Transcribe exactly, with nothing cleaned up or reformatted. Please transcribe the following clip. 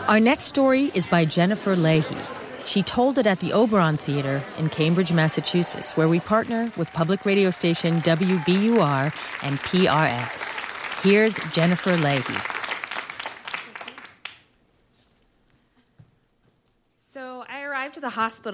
Our next story is by Jennifer Leahy. She told it at the Oberon Theater in Cambridge, Massachusetts, where we partner with public radio station W B U R and P R X. Here's Jennifer Leahy. So I arrived at the hospital